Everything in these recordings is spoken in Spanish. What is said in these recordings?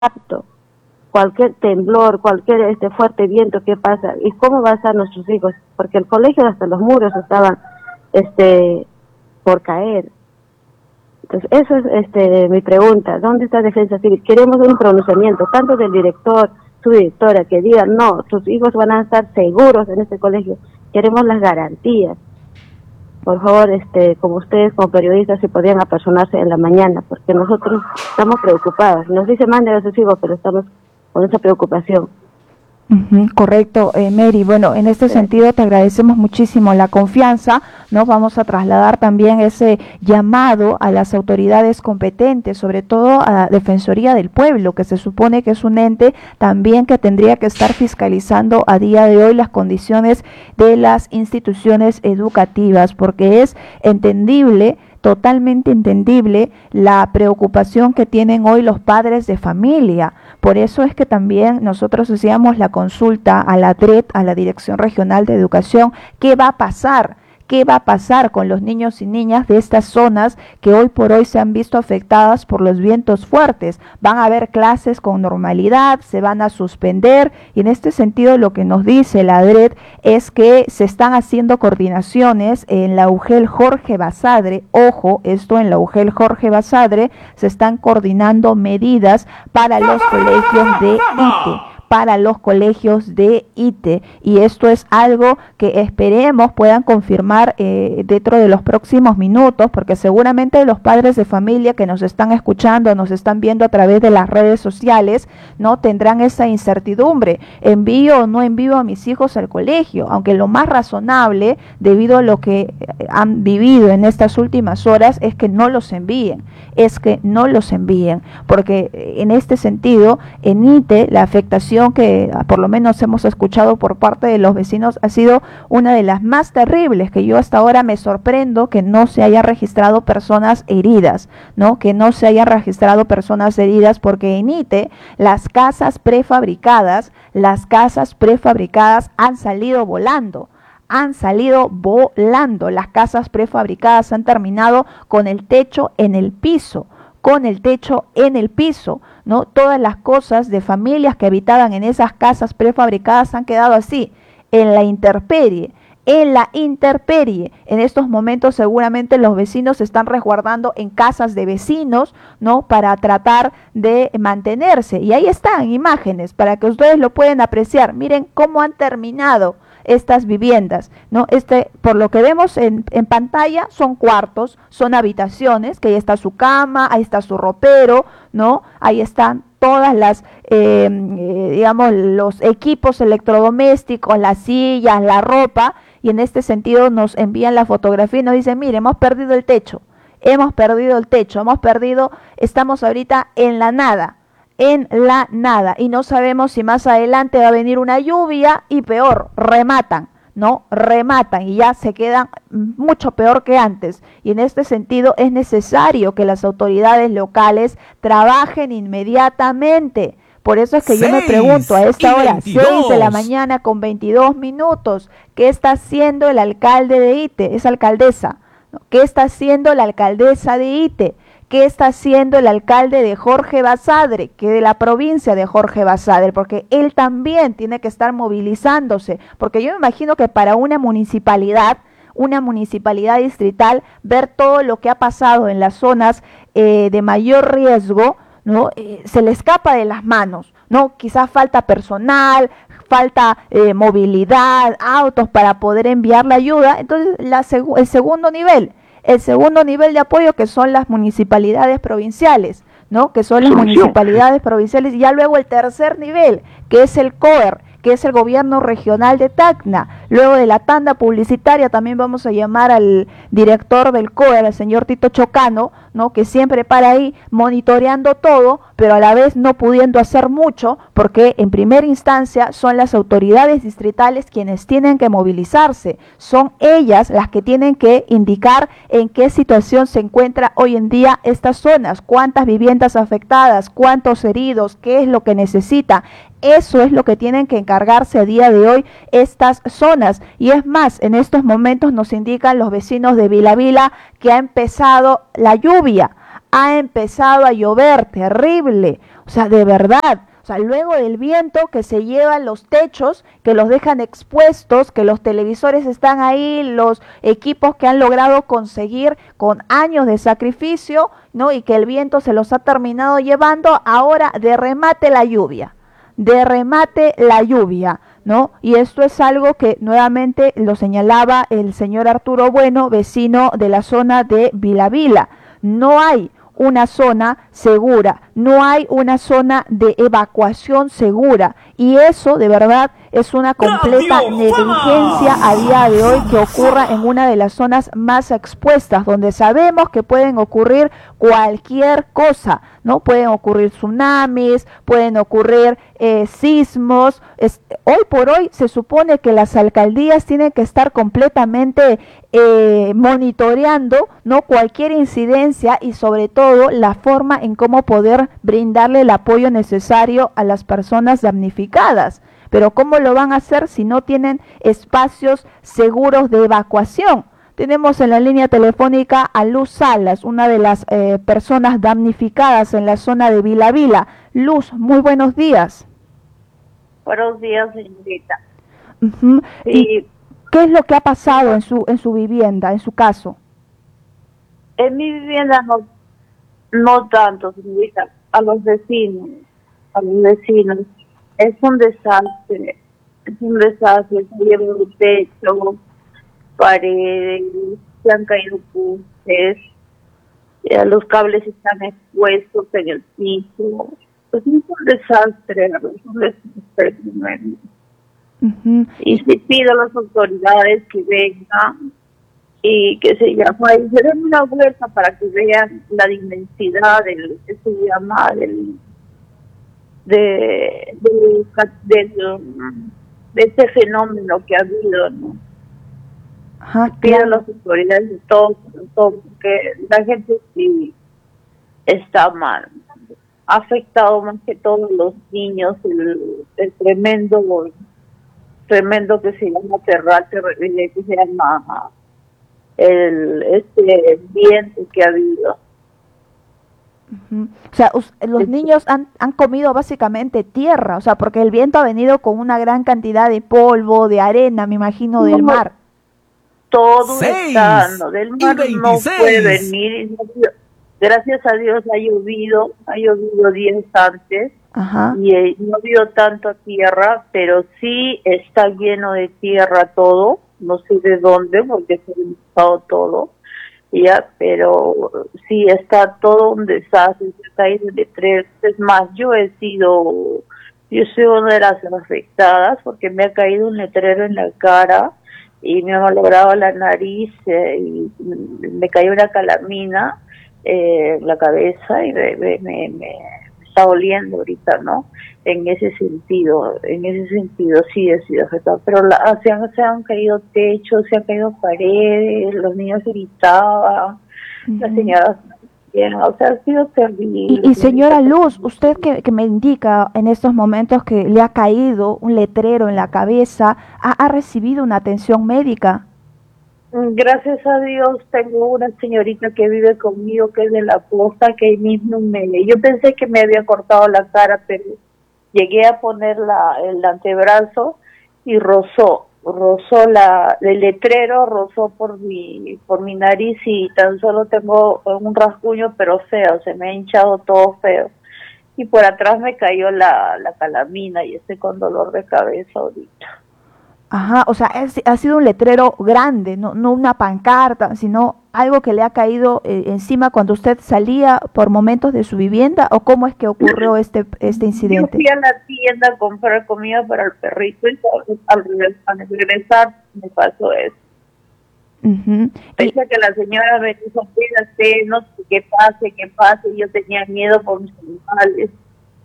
impacto, cualquier temblor, cualquier fuerte viento que pasa, y cómo van a estar nuestros hijos, porque el colegio hasta los muros estaban por caer. Entonces eso es mi pregunta, ¿dónde está Defensa Civil? Queremos un pronunciamiento tanto del director, su directora, que diga no, sus hijos van a estar seguros en este colegio. Queremos las garantías. Por favor, como ustedes, como periodistas, si podrían apersonarse en la mañana, porque nosotros estamos preocupados. Nos dice mande a sus hijos, pero estamos con esa preocupación. Correcto, Mary. Bueno, en este sentido te agradecemos muchísimo la confianza, ¿no? Vamos a trasladar también ese llamado a las autoridades competentes, sobre todo a la Defensoría del Pueblo, que se supone que es un ente también que tendría que estar fiscalizando a día de hoy las condiciones de las instituciones educativas, porque es entendible, totalmente entendible la preocupación que tienen hoy los padres de familia. Por eso es que también nosotros hacíamos la consulta a la DRED, a la Dirección Regional de Educación, ¿qué va a pasar? ¿Qué va a pasar con los niños y niñas de estas zonas que hoy por hoy se han visto afectadas por los vientos fuertes? ¿Van a haber clases con normalidad? ¿Se van a suspender? Y en este sentido lo que nos dice la DRED es que se están haciendo coordinaciones en la UGEL Jorge Basadre. Ojo, esto en la UGEL Jorge Basadre se están coordinando medidas para los colegios de ITE. Para los colegios de ITE, y esto es algo que esperemos puedan confirmar dentro de los próximos minutos, porque seguramente los padres de familia que nos están escuchando, nos están viendo a través de las redes sociales, no tendrán esa incertidumbre, envío o no envío a mis hijos al colegio, aunque lo más razonable debido a lo que han vivido en estas últimas horas es que no los envíen, porque en este sentido en ITE la afectación que por lo menos hemos escuchado por parte de los vecinos ha sido una de las más terribles, que yo hasta ahora me sorprendo que no se haya registrado personas heridas, ¿no? Que no se hayan registrado personas heridas, porque en ITE las casas prefabricadas han salido volando. Las casas prefabricadas han terminado con el techo en el piso, ¿no? Todas las cosas de familias que habitaban en esas casas prefabricadas han quedado así, en la intemperie. En estos momentos seguramente los vecinos se están resguardando en casas de vecinos, ¿no? Para tratar de mantenerse. Y ahí están imágenes para que ustedes lo puedan apreciar. Miren cómo han terminado estas viviendas, ¿no? Por lo que vemos en pantalla, son cuartos, son habitaciones, que ahí está su cama, ahí está su ropero, ¿no? Ahí están todas las, digamos, los equipos electrodomésticos, las sillas, la ropa, y en este sentido nos envían la fotografía y nos dicen, mire, hemos perdido el techo, estamos ahorita en la nada, y no sabemos si más adelante va a venir una lluvia y peor, rematan y ya se quedan mucho peor que antes, y en este sentido es necesario que las autoridades locales trabajen inmediatamente. Por eso es que yo me pregunto a esta hora, 6 de la mañana con 22 minutos, ¿qué está haciendo el alcalde de ITE? Es alcaldesa, ¿no? ¿Qué está haciendo la alcaldesa de ITE? ¿Qué está haciendo el alcalde de Jorge Basadre, que de la provincia de Jorge Basadre? Porque él también tiene que estar movilizándose, porque yo me imagino que para una municipalidad distrital, ver todo lo que ha pasado en las zonas de mayor riesgo, ¿no? Se le escapa de las manos, ¿no? Quizás falta personal, falta movilidad, autos para poder enviar la ayuda. Entonces el segundo nivel de apoyo, que son las municipalidades provinciales, ¿no? Que son las municipalidades provinciales, y ya luego el tercer nivel, que es el COER, que es el gobierno regional de Tacna. Luego de la tanda publicitaria también vamos a llamar al director del COER, al señor Tito Chocano, ¿no? Que siempre para ahí monitoreando todo, pero a la vez no pudiendo hacer mucho, porque en primera instancia son las autoridades distritales quienes tienen que movilizarse, son ellas las que tienen que indicar en qué situación se encuentra hoy en día estas zonas, cuántas viviendas afectadas, cuántos heridos, qué es lo que necesita. Eso es lo que tienen que encargarse a día de hoy estas zonas. Y es más, en estos momentos nos indican los vecinos de Vila Vila que ha empezado la lluvia. ha empezado a llover, terrible, o sea, de verdad. O sea, luego del viento que se llevan los techos, que los dejan expuestos, que los televisores están ahí, los equipos que han logrado conseguir con años de sacrificio, ¿no? Y que el viento se los ha terminado llevando, ahora de remate la lluvia, ¿no? Y esto es algo que nuevamente lo señalaba el señor Arturo Bueno, vecino de la zona de Vila Vila. No hay una zona segura, no hay una zona de evacuación segura, y eso de verdad es una completa negligencia a día de hoy que ocurra en una de las zonas más expuestas, donde sabemos que pueden ocurrir cualquier cosa, ¿no? Pueden ocurrir tsunamis, pueden ocurrir sismos. Hoy por hoy se supone que las alcaldías tienen que estar completamente monitoreando, ¿no? Cualquier incidencia y sobre todo la forma en cómo poder brindarle el apoyo necesario a las personas damnificadas. Pero ¿cómo lo van a hacer si no tienen espacios seguros de evacuación? Tenemos en la línea telefónica a Luz Salas, una de las personas damnificadas en la zona de Vila Vila. Luz, muy buenos días. Buenos días, señorita. Sí. ¿Y qué es lo que ha pasado en su vivienda, en su caso? En mi vivienda no tanto, señorita, a los vecinos. Es un desastre, se lleva el techo, paredes, se han caído postes, los cables están expuestos en el piso. Pues es un desastre. Y se pide a las autoridades que vengan y que se llama y se den una vuelta para que vean la inmensidad que se llama de este fenómeno que ha habido, ¿no? Ajá, pido a las autoridades de todo, porque la gente sí está mal. Ha afectado más que todos los niños el tremendo que se llama terrate, que se llama este viento que ha habido. O sea, los niños han comido básicamente tierra, o sea, porque el viento ha venido con una gran cantidad de polvo, de arena, me imagino, del mar. Todo está, del mar no puede venir. Gracias a Dios ha llovido días antes. Ajá. Y no ha habido tanta tierra, pero sí está lleno de tierra todo, no sé de dónde, porque se ha estado todo. Ya, pero sí está todo un desastre, se ha caído de tres. Es más, yo soy una de las afectadas porque me ha caído un letrero en la cara y me ha malogrado la nariz y me cayó una calamina en la cabeza y me está doliendo ahorita, ¿no? En ese sentido sí he sido afectada, pero se han caído techos, se han caído paredes, los niños gritaban, las señoras, o sea, ha sido terrible. Y señora Luz, usted que me indica en estos momentos que le ha caído un letrero en la cabeza, ¿ha recibido una atención médica? Gracias a Dios tengo una señorita que vive conmigo que es de la posta, que ahí mismo yo pensé que me había cortado la cara, pero llegué a poner el antebrazo y rozó el letrero, rozó por mi nariz y tan solo tengo un rasguño, pero feo, se me ha hinchado todo feo. Y por atrás me cayó la calamina y estoy con dolor de cabeza ahorita. Ajá, o sea, ha sido un letrero grande, no una pancarta, sino algo que le ha caído encima cuando usted salía por momentos de su vivienda, ¿o cómo es que ocurrió este incidente? Yo fui a la tienda a comprar comida para el perrito y al regresar me pasó eso. Pensé que la señora me dijo, cuídate, no sé qué pase, y yo tenía miedo por mis animales.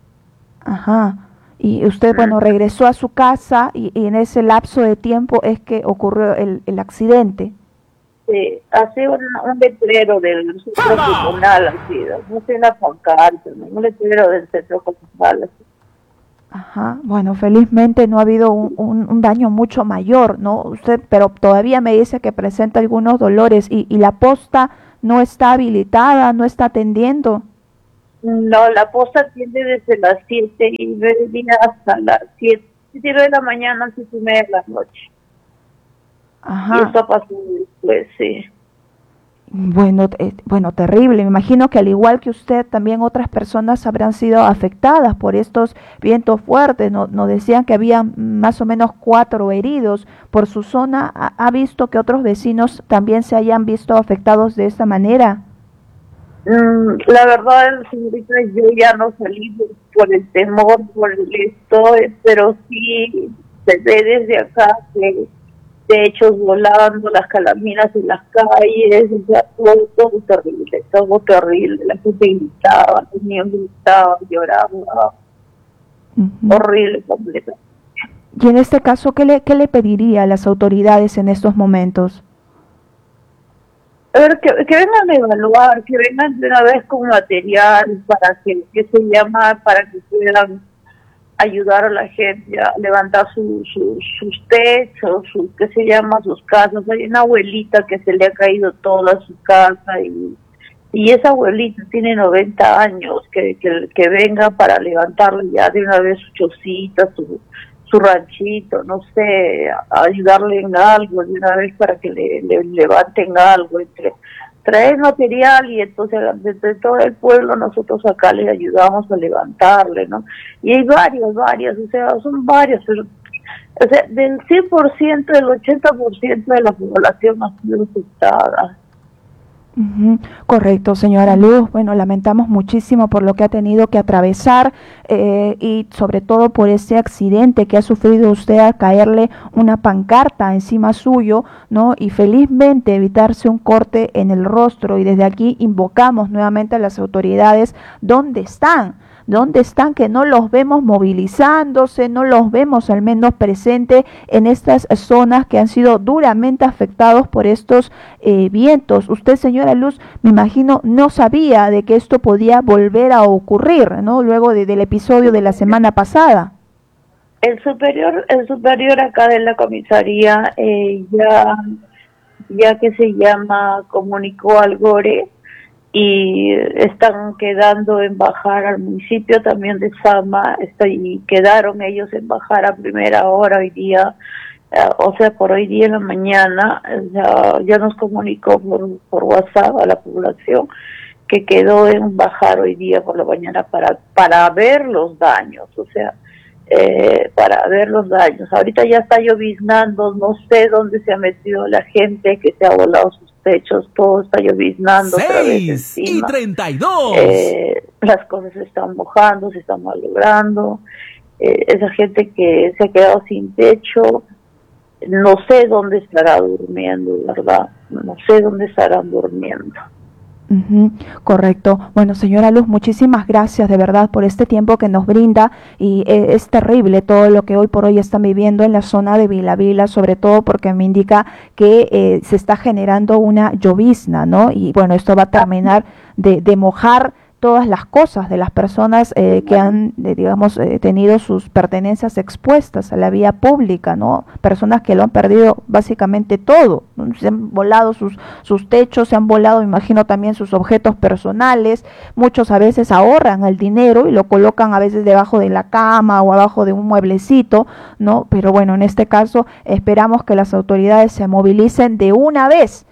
Ajá. Y usted, bueno, regresó a su casa y en ese lapso de tiempo es que ocurrió el accidente. Sí, hace un letrero del centro comunal, así, no sé, una pancarta, un letrero del centro comunal, así. Ajá, bueno, felizmente no ha habido un daño mucho mayor, ¿no? Usted, pero todavía me dice que presenta algunos dolores y la posta no está habilitada, no está atendiendo. No, la posta atiende desde las 7:30 hasta las 7 de la mañana, 7:30 de la noche. Ajá. Y eso pasó después, sí. Bueno, bueno, terrible. Me imagino que al igual que usted, también otras personas habrán sido afectadas por estos vientos fuertes. Nos decían que había más o menos 4 heridos por su zona. ¿Ha visto que otros vecinos también se hayan visto afectados de esta manera? La verdad, señorita, yo ya no salí por el temor, por el esto, pero sí se ve desde acá que techos volando, las calaminas en las calles, o sea, todo terrible, la gente gritaba, los niños gritaban, lloraban, horrible completamente. Y en este caso, ¿qué le pediría a las autoridades en estos momentos? A ver, que vengan a evaluar, que vengan de una vez con material para que se llama, para que puedan ayudar a la gente a levantar sus techos, que se llama, sus casas. Hay una abuelita que se le ha caído toda su casa y esa abuelita tiene 90 años, que venga para levantarle ya de una vez su chocita, su ranchito, no sé, ayudarle en algo de una vez para que le levanten algo, traer material y entonces desde todo el pueblo nosotros acá les ayudamos a levantarle, ¿no? Y hay varias, o sea, son varias, pero o sea, del 100%, del 80% de la población ha sido afectada. Correcto, señora Luz. Bueno, lamentamos muchísimo por lo que ha tenido que atravesar y sobre todo por ese accidente que ha sufrido usted al caerle una pancarta encima suyo, ¿no? Y felizmente evitarse un corte en el rostro, y desde aquí invocamos nuevamente a las autoridades. ¿Dónde están? ¿Dónde están? Que no los vemos movilizándose, no los vemos al menos presentes en estas zonas que han sido duramente afectados por estos vientos. Usted, señora Luz, me imagino no sabía de que esto podía volver a ocurrir, ¿no? Luego del episodio de la semana pasada. El superior acá de la comisaría ya que se llama, comunicó al GORE y están quedando en bajar al municipio también de Sama, y quedaron ellos en bajar a primera hora hoy día, o sea, por hoy día en la mañana. Ya nos comunicó por WhatsApp a la población que quedó en bajar hoy día por la mañana para ver los daños, o sea, para ver los daños. Ahorita ya está lloviznando, no sé dónde se ha metido la gente que se ha volado sus techos, todo está lloviznando. 6:32. Las cosas se están mojando, se están malogrando. Esa gente que se ha quedado sin techo, no sé dónde estará durmiendo, ¿verdad? No sé dónde estarán durmiendo. Correcto. Bueno, señora Luz, muchísimas gracias de verdad por este tiempo que nos brinda, y es terrible todo lo que hoy por hoy están viviendo en la zona de Vila Vila, sobre todo porque me indica que se está generando una llovizna, ¿no? Y bueno, esto va a terminar de mojar todas las cosas de las personas que han, digamos, tenido sus pertenencias expuestas a la vía pública, ¿no? Personas que lo han perdido básicamente todo, ¿no? Se han volado sus techos, se han volado, me imagino, también sus objetos personales. Muchos a veces ahorran el dinero y lo colocan a veces debajo de la cama o abajo de un mueblecito, ¿no? Pero bueno, en este caso esperamos que las autoridades se movilicen de una vez.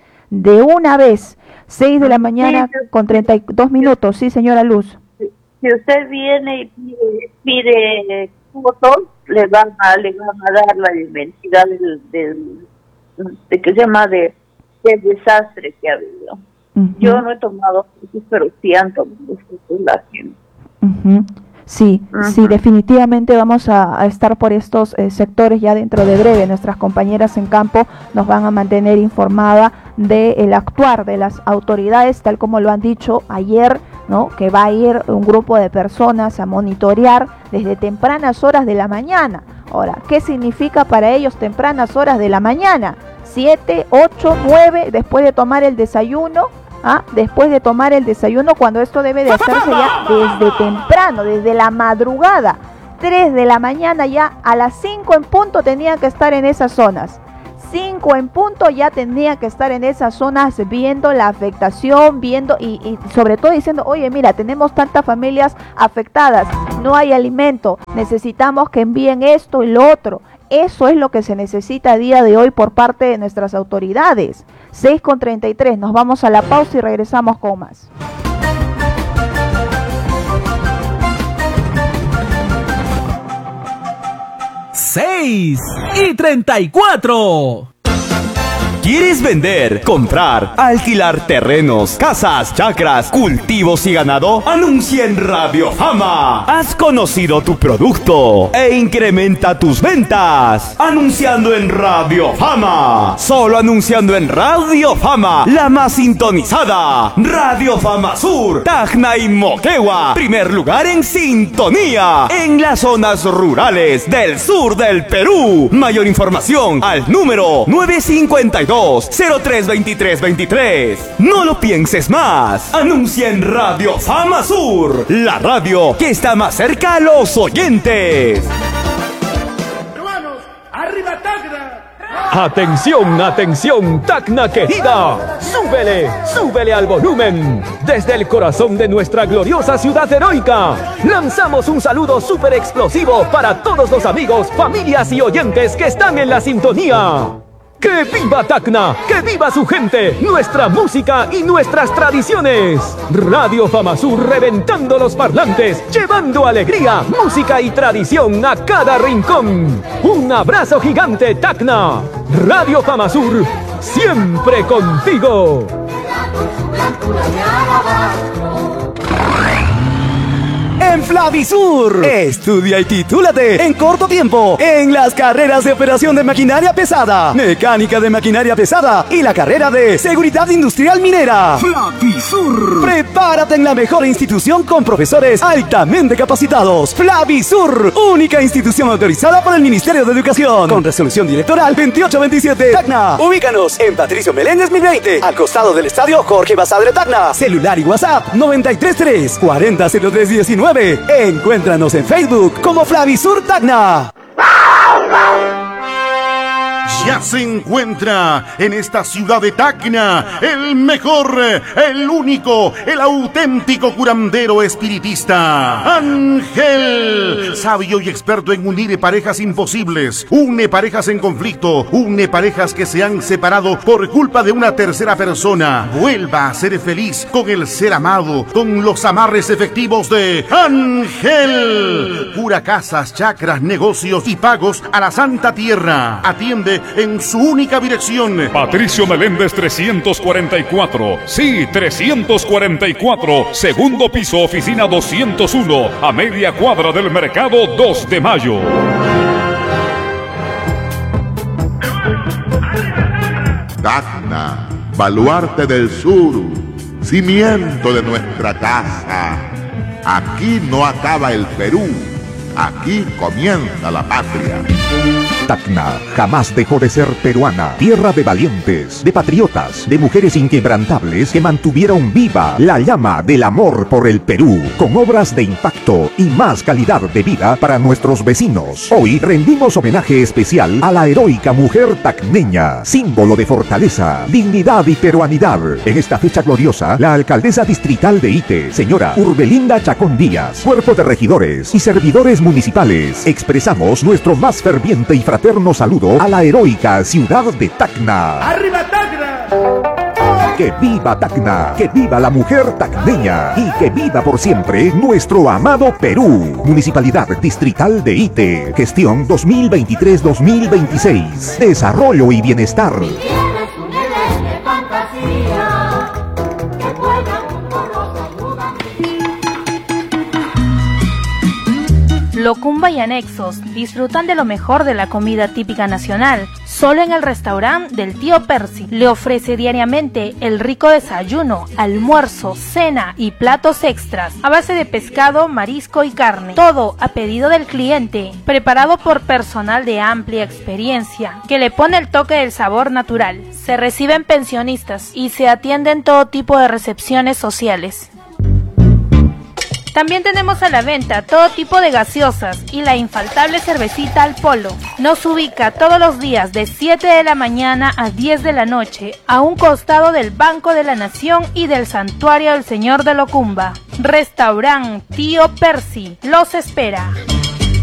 6 de la mañana con 32 minutos. Sí, señora Luz. Si usted viene y pide fotos, le van a dar la inmensidad del que se llama del desastre que ha habido. Yo no he tomado fotos, pero sí han tomado fotos la gente. Sí, sí, definitivamente vamos a estar por estos sectores ya dentro de breve. Nuestras compañeras en campo nos van a mantener informada del actuar de las autoridades, tal como lo han dicho ayer, ¿no? Que va a ir un grupo de personas a monitorear desde tempranas horas de la mañana. Ahora, ¿qué significa para ellos tempranas horas de la mañana? 7, 8, 9, después de tomar el desayuno. Después de tomar el desayuno, cuando esto debe de hacerse ya desde temprano, desde la madrugada, 3 de la mañana, ya a las 5 en punto tenían que estar en esas zonas. 5 en punto ya tenía que estar en esas zonas viendo la afectación, viendo y sobre todo diciendo, oye, mira, tenemos tantas familias afectadas, no hay alimento, necesitamos que envíen esto y lo otro. Eso es lo que se necesita a día de hoy por parte de nuestras autoridades. 6:33, nos vamos a la pausa y regresamos con más. 6:34. ¿Quieres vender, comprar, alquilar terrenos, casas, chacras, cultivos y ganado? Anuncia en Radio Fama. Has conocido tu producto e incrementa tus ventas. Anunciando en Radio Fama. Solo anunciando en Radio Fama, la más sintonizada. Radio Fama Sur, Tacna y Moquegua. Primer lugar en sintonía en las zonas rurales del sur del Perú. Mayor información al número 952-032323. No lo pienses más. Anuncia en Radio Fama Sur, la radio que está más cerca a los oyentes. Peruanos, arriba Tacna. Atención, atención, Tacna querida. Súbele al volumen. Desde el corazón de nuestra gloriosa ciudad heroica, lanzamos un saludo súper explosivo para todos los amigos, familias y oyentes que están en la sintonía. ¡Que viva Tacna! ¡Que viva su gente! ¡Nuestra música y nuestras tradiciones! Radio Fama Sur reventando los parlantes, llevando alegría, música y tradición a cada rincón. ¡Un abrazo gigante, Tacna! Radio Fama Sur, siempre contigo. En Flavisur, estudia y titúlate en corto tiempo en las carreras de operación de maquinaria pesada, mecánica de maquinaria pesada y la carrera de seguridad industrial minera. Flavisur. Prepárate en la mejor institución con profesores altamente capacitados. Flavisur, única institución autorizada por el Ministerio de Educación, con resolución directoral 2827. Tacna. Ubícanos en Patricio Meléndez 1020, al costado del estadio Jorge Basadre Tacna. Celular y WhatsApp 933 400319. Encuéntranos en Facebook como Flavisur Tacna. Ya se encuentra en esta ciudad de Tacna el mejor, el único, el auténtico curandero espiritista, Ángel, sabio y experto en unir parejas imposibles, une parejas en conflicto, une parejas que se han separado por culpa de una tercera persona. Vuelva a ser feliz con el ser amado, con los amarres efectivos de Ángel. Cura casas, chacras, negocios y pagos a la Santa Tierra. Atiende en su única dirección. Patricio Meléndez 344. Sí, 344. Segundo piso, oficina 201. A media cuadra del mercado 2 de Mayo. Tacna, baluarte del sur, cimiento de nuestra casa. Aquí no acaba el Perú, aquí comienza la patria. Tacna jamás dejó de ser peruana, tierra de valientes, de patriotas, de mujeres inquebrantables que mantuvieron viva la llama del amor por el Perú, con obras de impacto y más calidad de vida para nuestros vecinos. Hoy rendimos homenaje especial a la heroica mujer tacneña, símbolo de fortaleza, dignidad y peruanidad. En esta fecha gloriosa, la alcaldesa distrital de Ite, señora Urbelinda Chacón Díaz, cuerpo de regidores y servidores municipales, expresamos nuestro más ferviente y fraterno saludo a la heroica ciudad de Tacna. ¡Arriba Tacna! ¡Que viva Tacna! ¡Que viva la mujer tacneña! ¡Y que viva por siempre nuestro amado Perú! Municipalidad Distrital de Ite. Gestión 2023-2026. Desarrollo y bienestar. Locumba y anexos disfrutan de lo mejor de la comida típica nacional. Solo en el restaurante del tío Percy le ofrece diariamente el rico desayuno, almuerzo, cena y platos extras a base de pescado, marisco y carne. Todo a pedido del cliente, preparado por personal de amplia experiencia que le pone el toque del sabor natural. Se reciben pensionistas y se atienden todo tipo de recepciones sociales. También tenemos a la venta todo tipo de gaseosas y la infaltable cervecita al polo. Nos ubica todos los días de 7 de la mañana a 10 de la noche, a un costado del Banco de la Nación y del Santuario del Señor de Locumba. Restaurant Tío Percy los espera.